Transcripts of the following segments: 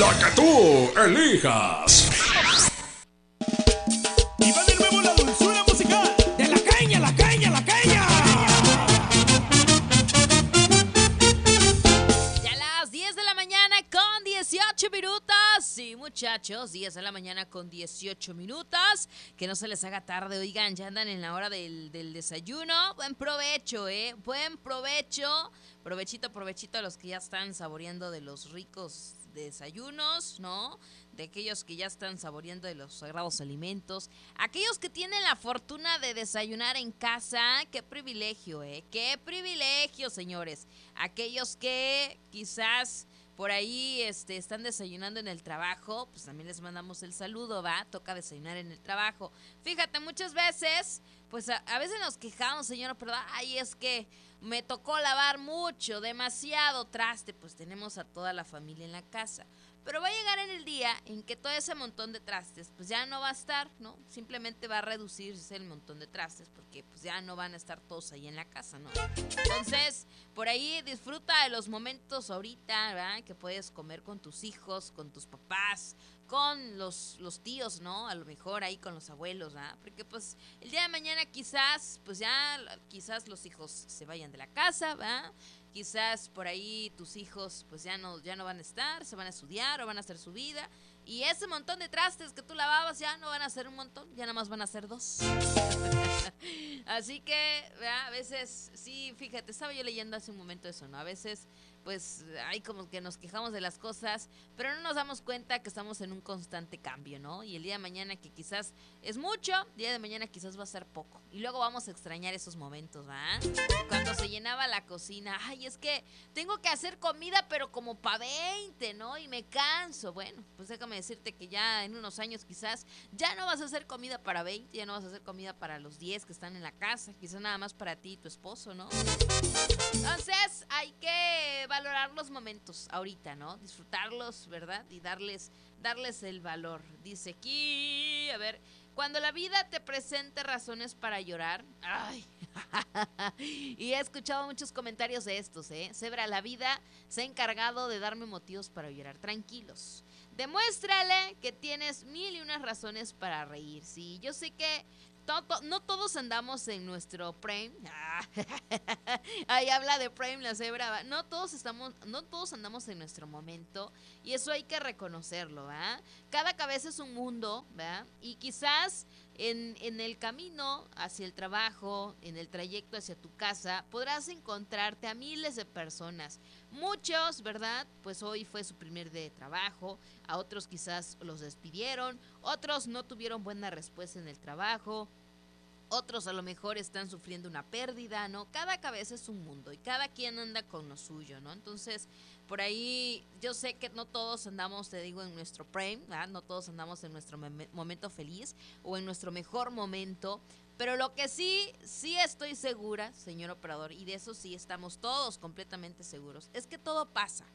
La que tú elijas. Y va de nuevo la dulzura musical de la caña, la caña, la caña. Ya las 10 de la mañana con 18 minutos. Sí, muchachos, 10 de la mañana con 18 minutos. Que no se les haga tarde, oigan, ya andan en la hora del desayuno. Buen provecho, buen provecho. Provechito a los que ya están saboreando de los ricos desayunos, ¿no? De aquellos que ya están saboreando de los sagrados alimentos. Aquellos que tienen la fortuna de desayunar en casa, qué privilegio, qué privilegio, señores. Aquellos que quizás por ahí están desayunando en el trabajo, pues también les mandamos el saludo, ¿va? Toca desayunar en el trabajo. Fíjate, muchas veces, pues a veces nos quejamos, señora, pero ay, es que me tocó lavar mucho, demasiado traste, pues tenemos a toda la familia en la casa. Pero va a llegar en el día en que todo ese montón de trastes, pues ya no va a estar, ¿no? Simplemente va a reducirse el montón de trastes porque pues ya no van a estar todos ahí en la casa, ¿no? Entonces, por ahí disfruta de los momentos ahorita, ¿verdad? Que puedes comer con tus hijos, con tus papás, con los tíos, ¿no? A lo mejor ahí con los abuelos, ¿verdad? Porque pues el día de mañana quizás, pues ya, quizás los hijos se vayan de la casa, ¿verdad? Quizás por ahí tus hijos pues ya no van a estar, se van a estudiar o van a hacer su vida. Y ese montón de trastes que tú lavabas ya no van a ser un montón, ya nada más van a ser 2. Así que, ¿verdad? A veces, sí, fíjate, estaba yo leyendo hace un momento eso, ¿no? A veces, pues, hay como que nos quejamos de las cosas, pero no nos damos cuenta que estamos en un constante cambio, ¿no? Y el día de mañana que quizás es mucho, el día de mañana quizás va a ser poco. Y luego vamos a extrañar esos momentos, ¿va? Cuando se llenaba la cocina, ay, es que tengo que hacer comida, pero como para 20, ¿no? Y me canso. Bueno, pues déjame decirte que ya en unos años quizás ya no vas a hacer comida para 20, ya no vas a hacer comida para los 10 que están en la casa, quizás nada más para ti y tu esposo, ¿no? Entonces hay que valorar los momentos ahorita, ¿no? Disfrutarlos, ¿verdad? Y darles el valor. Dice aquí, a ver, cuando la vida te presente razones para llorar, ay, y he escuchado muchos comentarios de estos, Zebra, la vida se ha encargado de darme motivos para llorar. Tranquilos. Demuéstrale que tienes 1001 razones para reír. Sí, yo sé que no todos andamos en nuestro prime. Ahí habla de prime la cebra. No todos andamos en nuestro momento. Y eso hay que reconocerlo, ¿va? Cada cabeza es un mundo, ¿va? Y quizás en el camino hacia el trabajo, en el trayecto hacia tu casa, podrás encontrarte a miles de personas. Muchos, ¿verdad? Pues hoy fue su primer día de trabajo. A otros quizás los despidieron. Otros no tuvieron buena respuesta en el trabajo. Otros a lo mejor están sufriendo una pérdida, ¿no? Cada cabeza es un mundo y cada quien anda con lo suyo, ¿no? Entonces, por ahí yo sé que no todos andamos, te digo, en nuestro prime, ¿verdad? No todos andamos en nuestro momento feliz o en nuestro mejor momento, pero lo que sí estoy segura, señor operador, y de eso sí estamos todos completamente seguros, es que todo pasa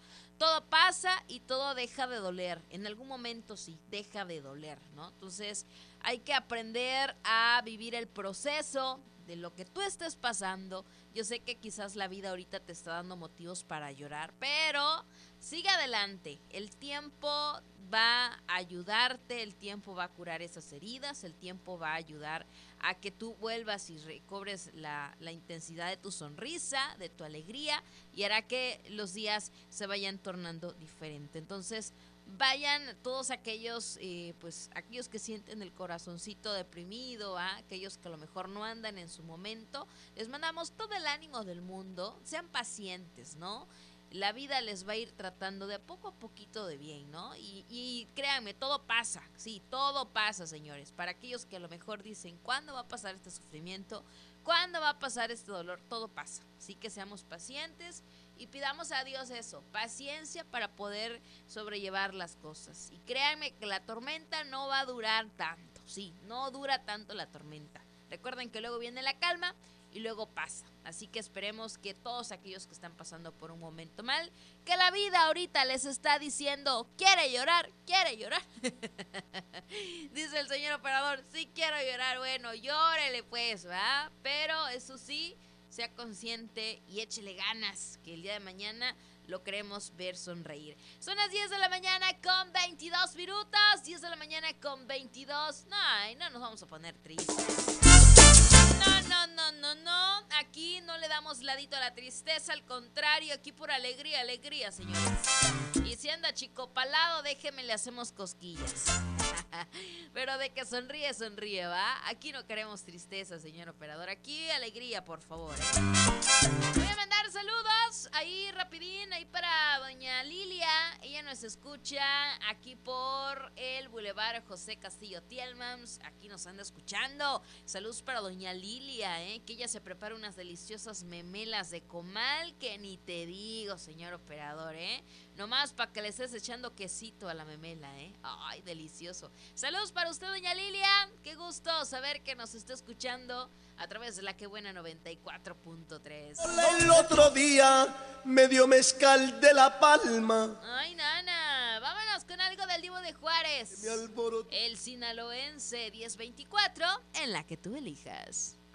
y todo deja de doler. En algún momento sí, deja de doler, ¿no? Entonces hay que aprender a vivir el proceso de lo que tú estés pasando. Yo sé que quizás la vida ahorita te está dando motivos para llorar, pero sigue adelante. El tiempo va a ayudarte, el tiempo va a curar esas heridas, el tiempo va a ayudar a que tú vuelvas y recobres la intensidad de tu sonrisa, de tu alegría, y hará que los días se vayan tornando diferente. Entonces, vayan todos aquellos, pues aquellos que sienten el corazoncito deprimido, aquellos que a lo mejor no andan en su momento, les mandamos todo el ánimo del mundo. Sean pacientes, ¿no? La vida les va a ir tratando de poco a poquito de bien, ¿no? Y créanme, todo pasa, sí, todo pasa, señores. Para aquellos que a lo mejor dicen, ¿cuándo va a pasar este sufrimiento? ¿Cuándo va a pasar este dolor? Todo pasa. Así que seamos pacientes y pidamos a Dios eso, paciencia para poder sobrellevar las cosas. Y créanme que la tormenta no va a durar tanto, sí, no dura tanto la tormenta. Recuerden que luego viene la calma y luego pasa. Así que esperemos que todos aquellos que están pasando por un momento mal, que la vida ahorita les está diciendo, quiere llorar, dice el señor operador, sí quiero llorar, bueno, llórele pues, ¿va? Pero eso sí, sea consciente y échele ganas, que el día de mañana lo queremos ver sonreír. Son las 10 de la mañana con 22 minutos, 10 de la mañana con 22. No nos vamos a poner tristes. No. Aquí no le damos ladito a la tristeza, al contrario, aquí por alegría, señores. Y si anda chico palado, déjeme, le hacemos cosquillas. Pero de que sonríe, ¿va? Aquí no queremos tristeza, señor operador. Aquí alegría, por favor. Voy a mandar saludos ahí rapidín, ahí para doña Lilia. Ella nos escucha aquí por el Boulevard José Castillo Tielmans. Aquí nos anda escuchando. Saludos para doña Lilia, que ella se prepara unas deliciosas memelas de comal que ni te digo, señor operador, nomás para que le estés echando quesito a la memela, Ay, delicioso. Saludos para usted, doña Lilia. Qué gusto saber que nos está escuchando a través de la Que Buena 94.3. El otro día me dio mezcal de La Palma. Ay, nana, vámonos con algo del Divo de Juárez. Me alboroté. El sinaloense 1024, en la que tú elijas.